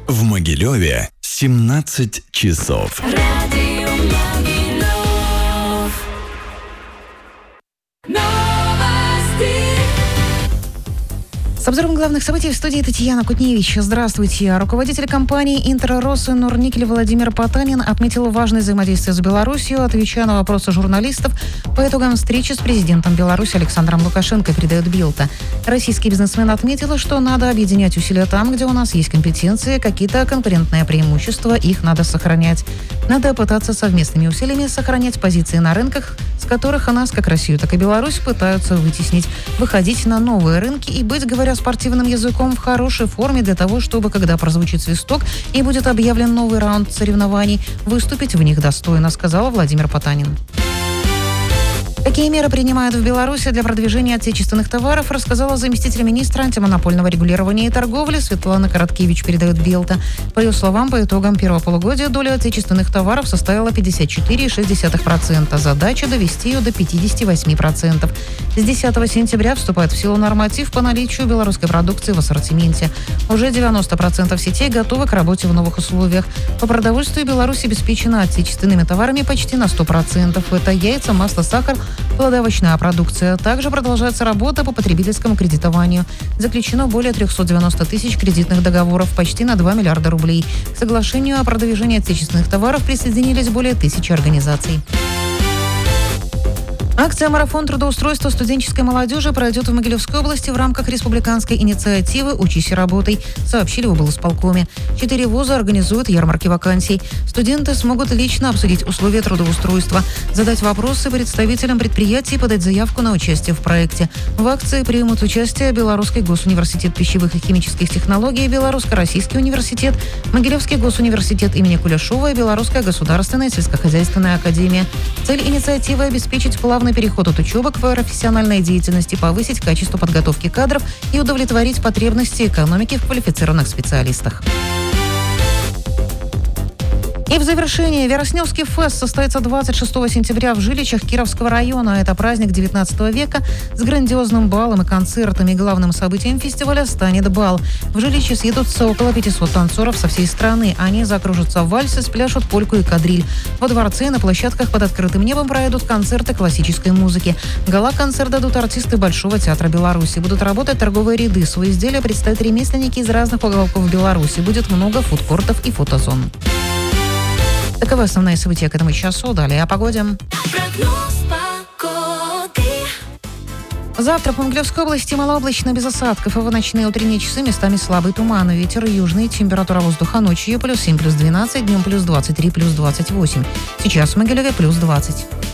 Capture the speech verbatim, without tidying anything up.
В Могилеве семнадцать часов. Радио Могилев. Новости. С обзором главных событий в студии Татьяна Кутневич. Здравствуйте. Руководитель компании «Интеррос» и «Норникель» Владимир Потанин отметил важное взаимодействие с Беларусью, отвечая на вопросы журналистов по итогам встречи с президентом Беларуси Александром Лукашенко, передает Билта. Российский бизнесмен отметил, что надо объединять усилия там, где у нас есть компетенции, какие-то конкурентные преимущества, их надо сохранять. Надо пытаться совместными усилиями сохранять позиции на рынках, с которых нас, как Россию, так и Беларусь, пытаются вытеснить, выходить на новые рынки и быть, говоря спортивным языком, в хорошей форме для того, чтобы, когда прозвучит свисток и будет объявлен новый раунд соревнований, выступить в них достойно, сказал Владимир Потанин. Какие меры принимают в Беларуси для продвижения отечественных товаров, рассказала заместитель министра антимонопольного регулирования и торговли Светлана Короткевич, передает Билта. По ее словам, по итогам первого полугодия доля отечественных товаров составила пятьдесят четыре целых шесть десятых процента. Задача довести ее до пятьдесят восемь процентов. С десятого сентября вступает в силу норматив по наличию белорусской продукции в ассортименте. Уже девяносто процентов сетей готовы к работе в новых условиях. По продовольствию Беларусь обеспечена отечественными товарами почти на сто процентов. Это яйца, масло, сахар, плодовочная продукция. Также продолжается работа по потребительскому кредитованию. Заключено более триста девяносто тысяч кредитных договоров, почти на два миллиарда рублей. К соглашению о продвижении отечественных товаров присоединились более тысячи организаций. Акция «Марафон трудоустройства студенческой молодежи» пройдет в Могилевской области в рамках республиканской инициативы «Учись и работай», сообщили в облсполкоме. Четыре вуза организуют ярмарки вакансий. Студенты смогут лично обсудить условия трудоустройства, задать вопросы представителям предприятий и подать заявку на участие в проекте. В акции примут участие Белорусский госуниверситет пищевых и химических технологий, Белорусско-Российский университет, Могилевский госуниверситет имени Кулешова и Белорусская государственная сельскохозяйственная академия. Цель инициативы – обеспечить плавный переход от учебы к профессиональной деятельности, повысить качество подготовки кадров и удовлетворить потребности экономики в квалифицированных специалистах. И в завершении Веросневский фест состоится двадцать шестого сентября в Жилищах Кировского района. Это праздник девятнадцатого века с грандиозным балом и концертами. Главным событием фестиваля станет бал. В Жилище съедутся около пятисот танцоров со всей страны. Они закружатся в вальсы, спляшут польку и кадриль. Во дворце и на площадках под открытым небом пройдут концерты классической музыки. Гала-концерт дадут артисты Большого театра Беларуси. Будут работать торговые ряды. Свои изделия представят ремесленники из разных уголков Беларуси. Будет много фудкортов и фотозон. Таковы основные события к этому часу. Далее о погоде. Прогноз погоды. Завтра по Могилевской области малооблачно, без осадков. И в ночные и утренние часы местами слабый туман. Ветер южный. Температура воздуха ночью плюс семь, плюс двенадцать. Днем плюс двадцать три, плюс двадцать восемь. Сейчас в Могилеве плюс двадцать.